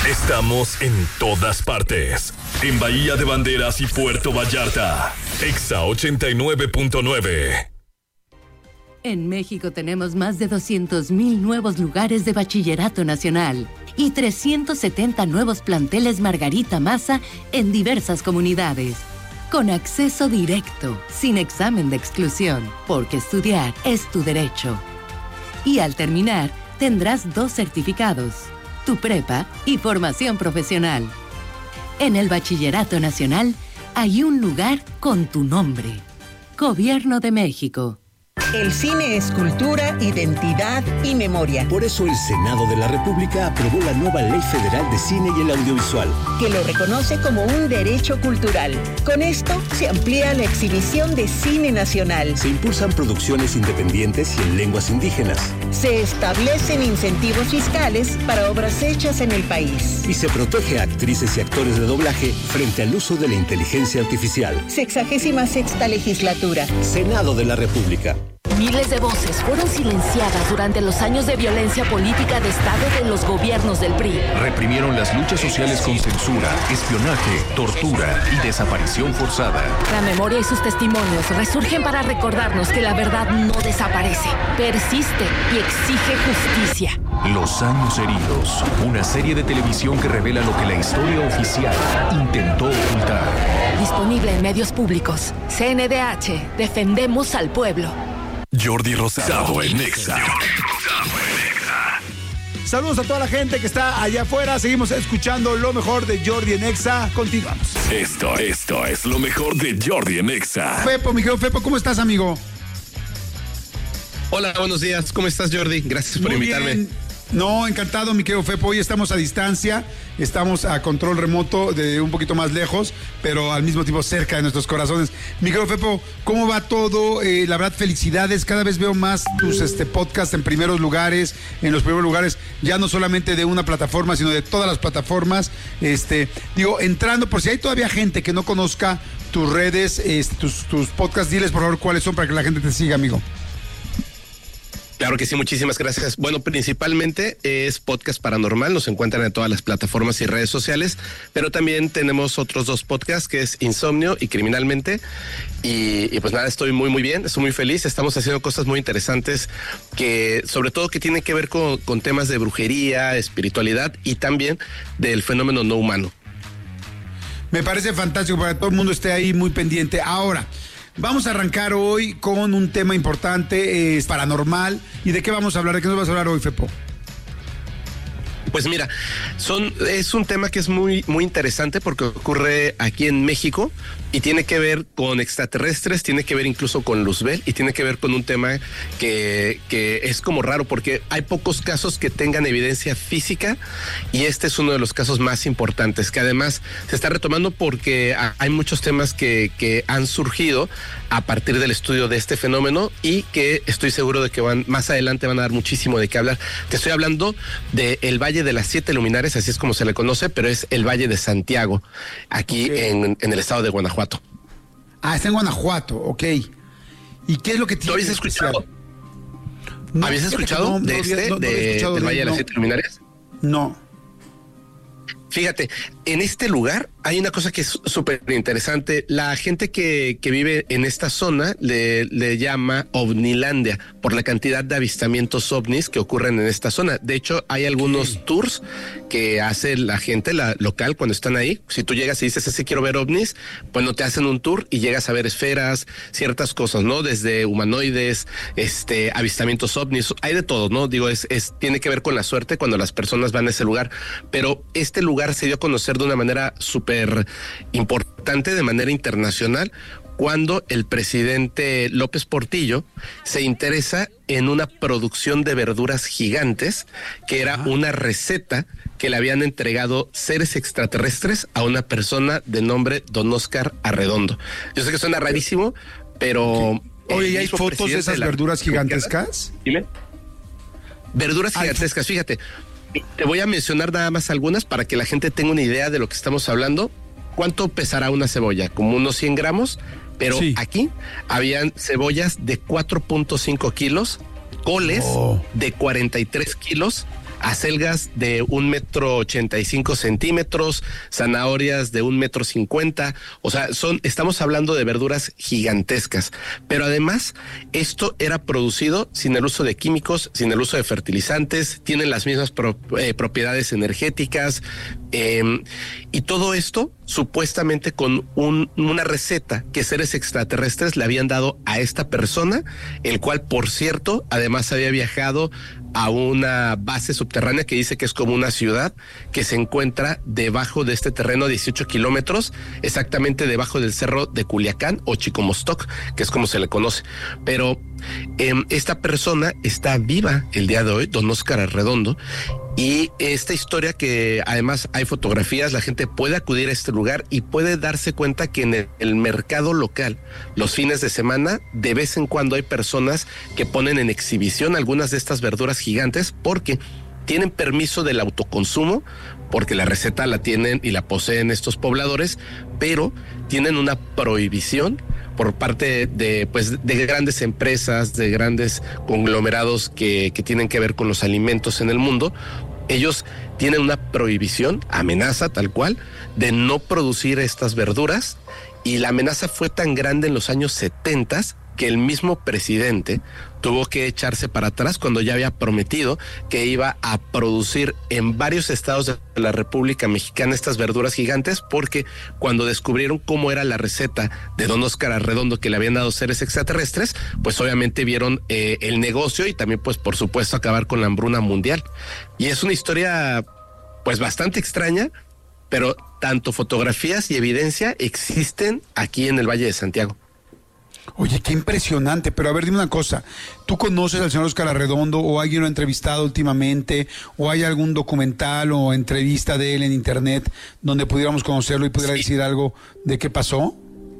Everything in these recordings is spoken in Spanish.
Estamos en todas partes. En Bahía de Banderas y Puerto Vallarta. Exa 89.9. En México tenemos más de 200,000 nuevos lugares de bachillerato nacional y 370 nuevos planteles Margarita Maza en diversas comunidades. Con acceso directo, sin examen de exclusión, porque estudiar es tu derecho. Y al terminar, tendrás 2 certificados, tu prepa y formación profesional. En el Bachillerato Nacional hay un lugar con tu nombre. Gobierno de México. El cine es cultura, identidad y memoria. Por eso el Senado de la República aprobó la nueva Ley Federal de Cine y el Audiovisual, que lo reconoce como un derecho cultural. Con esto se amplía la exhibición de cine nacional. Se impulsan producciones independientes y en lenguas indígenas. Se establecen incentivos fiscales para obras hechas en el país. Y se protege a actrices y actores de doblaje frente al uso de la inteligencia artificial. 66ª legislatura. Senado de la República. Miles de voces fueron silenciadas durante los años de violencia política de Estado de los gobiernos del PRI. Reprimieron las luchas sociales con censura, espionaje, tortura y desaparición forzada. La memoria y sus testimonios resurgen para recordarnos que la verdad no desaparece, persiste y exige justicia. Los años heridos, una serie de televisión que revela lo que la historia oficial intentó ocultar. Disponible en medios públicos. CNDH, defendemos al pueblo. Jordi Rosado en Exa. Saludos a toda la gente que está allá afuera. Seguimos escuchando lo mejor de Jordi en Exa. Continuamos. Esto es lo mejor de Jordi en Exa. Fepo, mi querido Fepo, ¿cómo estás, amigo? Hola, buenos días. ¿Cómo estás, Jordi? Gracias por invitarme. Bien. No, encantado, mi querido Fepo. Hoy estamos a distancia, estamos a control remoto de un poquito más lejos, pero al mismo tiempo cerca de nuestros corazones. Mi querido Fepo, ¿cómo va todo? La verdad, felicidades. Cada vez veo más tus podcasts en primeros lugares, en los primeros lugares, ya no solamente de una plataforma, sino de todas las plataformas. Digo, entrando, por si hay todavía gente que no conozca tus redes, tus podcasts, diles por favor cuáles son para que la gente te siga, amigo. Claro que sí, muchísimas gracias. Bueno, principalmente es Podcast Paranormal, nos encuentran en todas las plataformas y redes sociales, pero también tenemos otros 2 podcasts que es Insomnio y Criminalmente. Y pues nada, estoy muy bien, estoy muy feliz, estamos haciendo cosas muy interesantes que sobre todo que tienen que ver con temas de brujería, espiritualidad y también del fenómeno no humano. Me parece fantástico para que todo el mundo esté ahí muy pendiente. Ahora, vamos a arrancar hoy con un tema importante, paranormal. ¿Y de qué vamos a hablar? ¿De qué nos vas a hablar hoy, Fepo? Pues mira, es un tema que es muy, muy interesante porque ocurre aquí en México y tiene que ver con extraterrestres, tiene que ver incluso con Luzbel y tiene que ver con un tema que es como raro porque hay pocos casos que tengan evidencia física y este es uno de los casos más importantes que además se está retomando porque hay muchos temas que han surgido a partir del estudio de este fenómeno y que estoy seguro de que más adelante van a dar muchísimo de qué hablar. Te estoy hablando del Valle de las 7 Luminares, así es como se le conoce, pero es el Valle de Santiago, aquí en el estado de Guanajuato. Ah, está en Guanajuato, ok. ¿Y qué es lo que tiene? ¿Tú habías escuchado? No, ¿habías escuchado del Valle de las 7 Luminares? No. Fíjate, en este lugar hay una cosa que es súper interesante. La gente que vive en esta zona le llama Ovnilandia por la cantidad de avistamientos ovnis que ocurren en esta zona. De hecho, hay algunos tours que hace la gente local cuando están ahí. Si tú llegas y dices, ese quiero ver ovnis, pues no te hacen un tour y llegas a ver esferas, ciertas cosas, ¿no? Desde humanoides, avistamientos ovnis, hay de todo, ¿no? Digo, tiene que ver con la suerte cuando las personas van a ese lugar, pero este lugar se dio a conocer de una manera súper importante, de manera internacional, cuando el presidente López Portillo se interesa en una producción de verduras gigantes, que era una receta que le habían entregado seres extraterrestres a una persona de nombre Don Oscar Arredondo. Yo sé que suena rarísimo, pero... Oye, ¿y hay fotos de esas verduras gigantescas? Dime. Verduras gigantescas, fíjate. Te voy a mencionar nada más algunas para que la gente tenga una idea de lo que estamos hablando. ¿Cuánto pesará una cebolla? Como unos 100 gramos, pero sí. Aquí habían cebollas de 4.5 kilos, coles de 43 kilos, acelgas de 1,85 m, zanahorias de 1,50 m, o sea, estamos hablando de verduras gigantescas, pero además esto era producido sin el uso de químicos, sin el uso de fertilizantes, tienen las mismas propiedades energéticas, y todo esto supuestamente con una receta que seres extraterrestres le habían dado a esta persona, el cual, por cierto, además había viajado a una base subterránea que dice que es como una ciudad que se encuentra debajo de este terreno a 18 kilómetros, exactamente debajo del cerro de Culiacán o Chicomostoc, que es como se le conoce. Pero esta persona está viva el día de hoy, don Óscar Arredondo, y esta historia que además hay fotografías, la gente puede acudir a este lugar y puede darse cuenta que en el mercado local, los fines de semana, de vez en cuando hay personas que ponen en exhibición algunas de estas verduras gigantes porque tienen permiso del autoconsumo, porque la receta la tienen y la poseen estos pobladores, pero tienen una prohibición por parte de grandes empresas, de grandes conglomerados que tienen que ver con los alimentos en el mundo. Ellos tienen una prohibición, amenaza tal cual, de no producir estas verduras, y la amenaza fue tan grande en los años 70 que el mismo presidente tuvo que echarse para atrás cuando ya había prometido que iba a producir en varios estados de la República Mexicana estas verduras gigantes, porque cuando descubrieron cómo era la receta de don Óscar Arredondo que le habían dado seres extraterrestres, pues obviamente vieron el negocio y también pues por supuesto acabar con la hambruna mundial. Y es una historia pues bastante extraña, pero tanto fotografías y evidencia existen aquí en el Valle de Santiago. Oye, qué impresionante, pero a ver, dime una cosa, ¿tú conoces al señor Óscar Arredondo o alguien lo ha entrevistado últimamente o hay algún documental o entrevista de él en internet donde pudiéramos conocerlo y pudiera decir algo de qué pasó?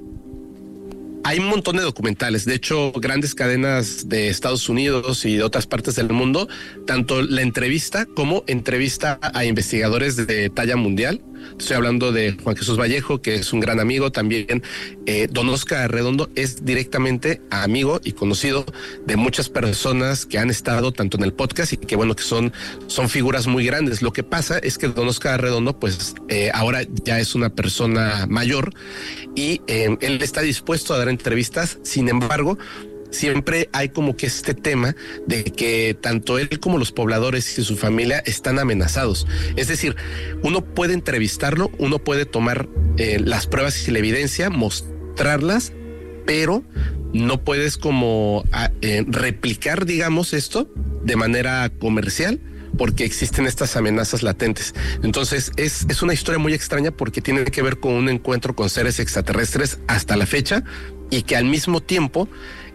Hay un montón de documentales, de hecho, grandes cadenas de Estados Unidos y de otras partes del mundo, tanto la entrevista como entrevista a investigadores de talla mundial. Estoy hablando de Juan Jesús Vallejo, que es un gran amigo también. Don Óscar Arredondo es directamente amigo y conocido de muchas personas que han estado tanto en el podcast y que bueno, que son figuras muy grandes. Lo que pasa es que don Óscar Arredondo pues ahora ya es una persona mayor y él está dispuesto a dar entrevistas. Sin embargo, siempre hay como que este tema de que tanto él como los pobladores y su familia están amenazados. Es decir, uno puede entrevistarlo, uno puede tomar las pruebas y la evidencia, mostrarlas, pero no puedes como replicar, digamos, esto de manera comercial, porque existen estas amenazas latentes. Entonces es una historia muy extraña porque tiene que ver con un encuentro con seres extraterrestres hasta la fecha y que al mismo tiempo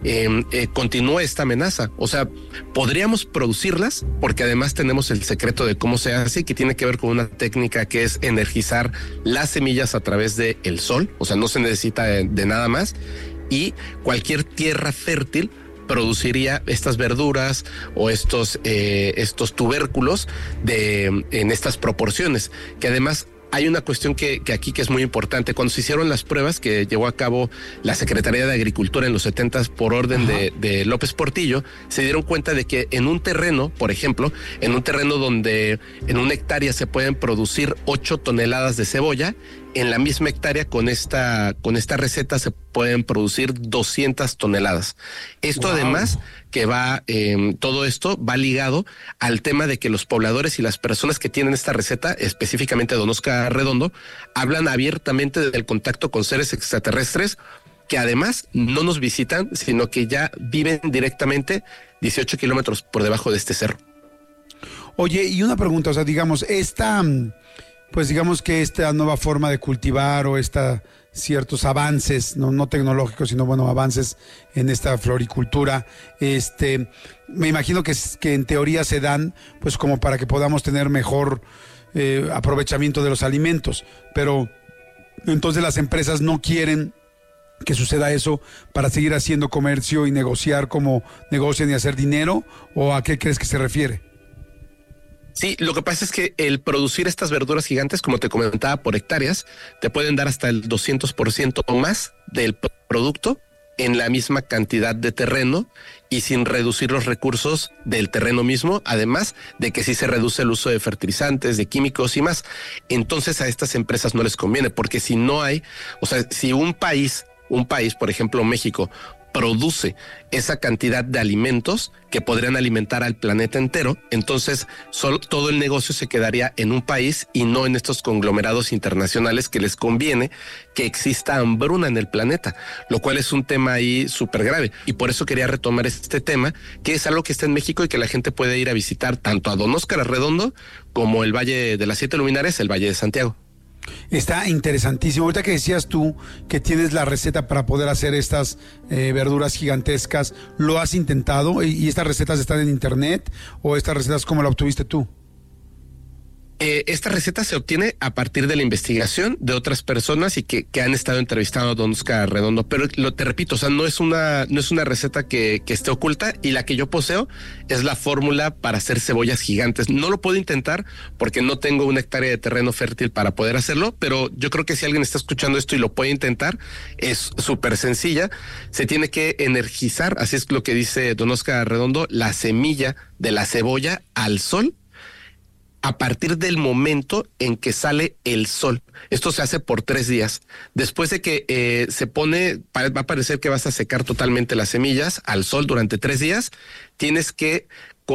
continúa esta amenaza. O sea, podríamos producirlas porque además tenemos el secreto de cómo se hace, que tiene que ver con una técnica que es energizar las semillas a través del sol. O sea, no se necesita de nada más, y cualquier tierra fértil produciría estas verduras o estos tubérculos en estas proporciones, que además hay una cuestión que aquí que es muy importante. Cuando se hicieron las pruebas que llevó a cabo la Secretaría de Agricultura en los 70s por orden de López Portillo, se dieron cuenta de que en un terreno, por ejemplo, en un terreno donde en una hectárea se pueden producir 8 toneladas de cebolla, en la misma hectárea con esta receta se pueden producir 200 toneladas. Esto además que todo esto va ligado al tema de que los pobladores y las personas que tienen esta receta, específicamente don Óscar Arredondo, hablan abiertamente del contacto con seres extraterrestres que además no nos visitan, sino que ya viven directamente 18 kilómetros por debajo de este cerro. Oye, y una pregunta, o sea, digamos, digamos que esta nueva forma de cultivar o ciertos avances, no tecnológicos, sino bueno, avances en esta floricultura, me imagino que en teoría se dan pues como para que podamos tener mejor aprovechamiento de los alimentos, pero entonces las empresas no quieren que suceda eso para seguir haciendo comercio y negociar como negocian y hacer dinero, ¿o a qué crees que se refiere? Sí, lo que pasa es que el producir estas verduras gigantes, como te comentaba, por hectáreas, te pueden dar hasta el 200% o más del producto, en la misma cantidad de terreno y sin reducir los recursos del terreno mismo, además de que sí se reduce el uso de fertilizantes, de químicos y más. Entonces a estas empresas no les conviene, porque si no hay, o sea, si un país, por ejemplo México, produce esa cantidad de alimentos que podrían alimentar al planeta entero, entonces todo el negocio se quedaría en un país y no en estos conglomerados internacionales que les conviene que exista hambruna en el planeta, lo cual es un tema ahí súper grave. Y por eso quería retomar este tema, que es algo que está en México y que la gente puede ir a visitar tanto a Don Óscar Arredondo como el Valle de las Siete Luminarias, el Valle de Santiago. Está interesantísimo. Ahorita que decías tú que tienes la receta para poder hacer estas verduras gigantescas, ¿lo has intentado? ¿Y estas recetas están en internet? ¿O estas recetas cómo la obtuviste tú? Esta receta se obtiene a partir de la investigación de otras personas y que han estado entrevistando a Don Óscar Arredondo, pero te repito, o sea, no es una receta que esté oculta, y la que yo poseo es la fórmula para hacer cebollas gigantes. No lo puedo intentar porque no tengo una hectárea de terreno fértil para poder hacerlo, pero yo creo que si alguien está escuchando esto y lo puede intentar, es súper sencilla. Se tiene que energizar, así es lo que dice Don Óscar Arredondo, la semilla de la cebolla al sol, a partir del momento en que sale el sol. Esto se hace por 3 días. Después de que se pone, va a parecer que vas a secar totalmente las semillas al sol durante 3 días, tienes que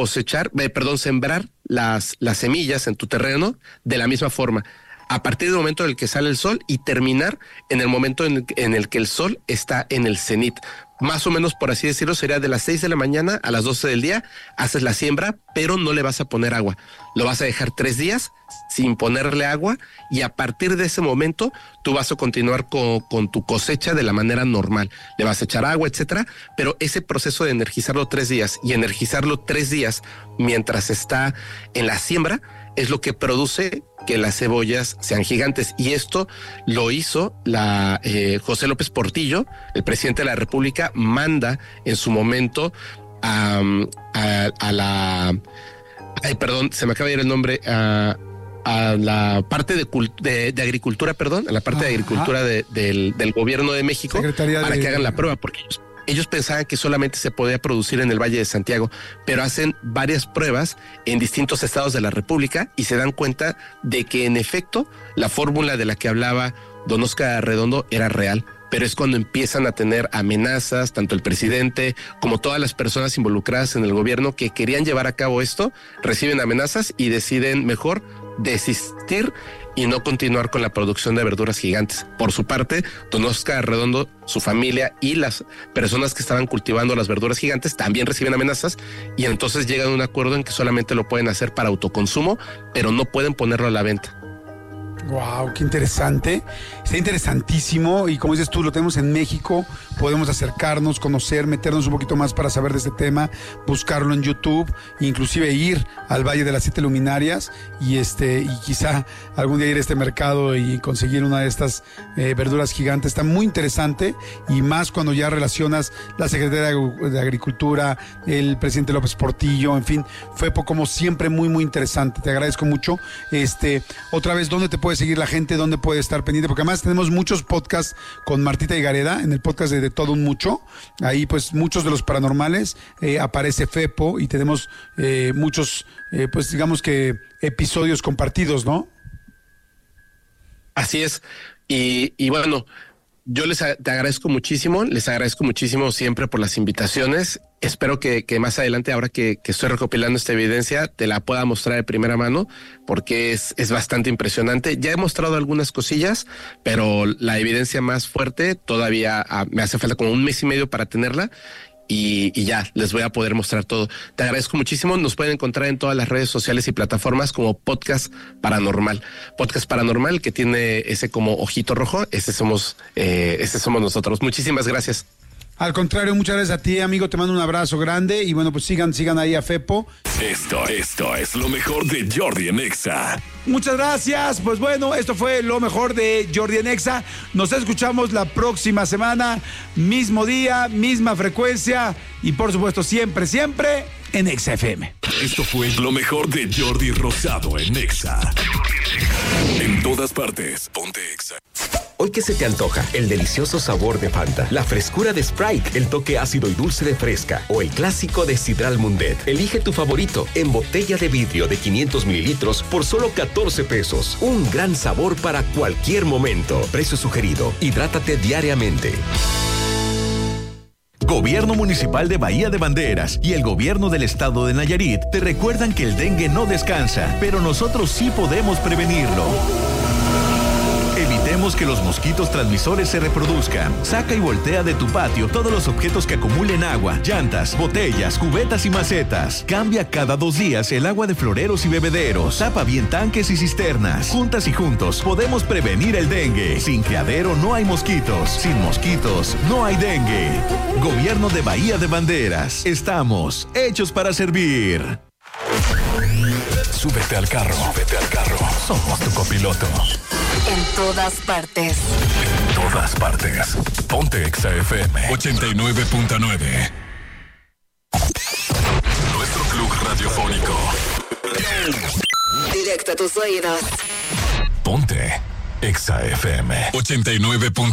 sembrar las semillas en tu terreno de la misma forma, a partir del momento en el que sale el sol, y terminar en el momento en el que el sol está en el cenit. Más o menos, por así decirlo, sería de las 6 de la mañana a las 12 del día, haces la siembra, pero no le vas a poner agua. Lo vas a dejar 3 días sin ponerle agua, y a partir de ese momento tú vas a continuar con tu cosecha de la manera normal. Le vas a echar agua, etcétera, pero ese proceso de energizarlo 3 días y energizarlo 3 días mientras está en la siembra es lo que produce que las cebollas sean gigantes. Y esto lo hizo José López Portillo, el presidente de la República, manda en su momento a la... se me acaba de ir el nombre, a la parte de agricultura, a la parte de agricultura del gobierno de México, para que hagan la prueba, porque ellos pensaban que solamente se podía producir en el Valle de Santiago, pero hacen varias pruebas en distintos estados de la República y se dan cuenta de que en efecto la fórmula de la que hablaba Don Óscar Arredondo era real. Pero es cuando empiezan a tener amenazas, tanto el presidente como todas las personas involucradas en el gobierno que querían llevar a cabo esto, reciben amenazas y deciden mejor desistir y no continuar con la producción de verduras gigantes. Por su parte, Don Óscar Arredondo, su familia y las personas que estaban cultivando las verduras gigantes también reciben amenazas, y entonces llegan a un acuerdo en que solamente lo pueden hacer para autoconsumo, pero no pueden ponerlo a la venta. Wow, qué interesante. Está interesantísimo, y como dices tú, lo tenemos en México. Podemos acercarnos, conocer, meternos un poquito más para saber de este tema, buscarlo en YouTube, inclusive ir al Valle de las Siete Luminarias y quizá algún día ir a este mercado y conseguir una de estas verduras gigantes. Está muy interesante, y más cuando ya relacionas la Secretaría de Agricultura, el presidente López Portillo, en fin, fue como siempre muy, muy interesante. Te agradezco mucho. Otra vez, ¿dónde te puede seguir la gente? ¿Dónde puede estar pendiente? Porque además tenemos muchos podcasts con Martita Higareda, en el podcast de Todo un Mucho. Ahí pues muchos de los paranormales, aparece Fepo, y tenemos muchos, pues digamos que episodios compartidos, ¿no? Así es. Y bueno, yo te agradezco muchísimo, les agradezco muchísimo siempre por las invitaciones. Espero que más adelante, ahora que estoy recopilando esta evidencia, te la pueda mostrar de primera mano, porque es bastante impresionante. Ya he mostrado algunas cosillas, pero la evidencia más fuerte todavía me hace falta como 1 mes y medio para tenerla. Y ya les voy a poder mostrar todo. Te agradezco muchísimo. Nos pueden encontrar en todas las redes sociales y plataformas como Podcast Paranormal. Podcast Paranormal, que tiene ese como ojito rojo. Ese somos nosotros. Muchísimas gracias. Al contrario, muchas gracias a ti, amigo. Te mando un abrazo grande, y bueno, pues sigan ahí a Fepo. Esto es lo mejor de Jordi en Exa. Muchas gracias. Pues bueno, esto fue lo mejor de Jordi en Exa. Nos escuchamos la próxima semana, mismo día, misma frecuencia, y por supuesto siempre en Exa FM. Esto fue lo mejor de Jordi Rosado en Exa. En todas partes, ponte Exa. ¿Hoy qué se te antoja? El delicioso sabor de Fanta, la frescura de Sprite, el toque ácido y dulce de Fresca o el clásico de Sidral Mundet. Elige tu favorito en botella de vidrio de 500 mililitros por solo 14 pesos. Un gran sabor para cualquier momento. Precio sugerido. Hidrátate diariamente. Gobierno Municipal de Bahía de Banderas y el Gobierno del Estado de Nayarit te recuerdan que el dengue no descansa, pero nosotros sí podemos prevenirlo. Evitemos que los mosquitos transmisores se reproduzcan. Saca y voltea de tu patio todos los objetos que acumulen agua, llantas, botellas, cubetas y macetas. Cambia cada 2 días el agua de floreros y bebederos. Tapa bien tanques y cisternas. Juntas y juntos podemos prevenir el dengue. Sin criadero no hay mosquitos. Sin mosquitos no hay dengue. Gobierno de Bahía de Banderas. Estamos hechos para servir. Súbete al carro. Súbete al carro. Somos tu copiloto. En todas partes. En todas partes. Ponte Exa FM 89.9. Nuestro club radiofónico. Directo a tus oídos. Ponte Exa FM 89.9.